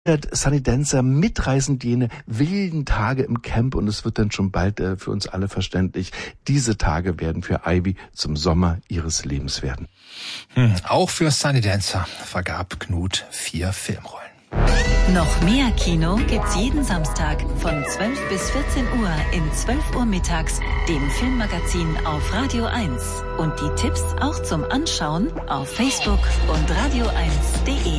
Sunny Dancer mitreißend jene wilden Tage im Camp und es wird dann schon bald für uns alle verständlich, diese Tage werden für Ivy zum Sommer ihres Lebens werden. Auch für Sunny Dancer vergab Knut 4 Filmrollen. Noch mehr Kino gibt's jeden Samstag von 12 bis 14 Uhr in 12 Uhr mittags, dem Filmmagazin auf Radio 1. Und die Tipps auch zum Anschauen auf Facebook und radio1.de.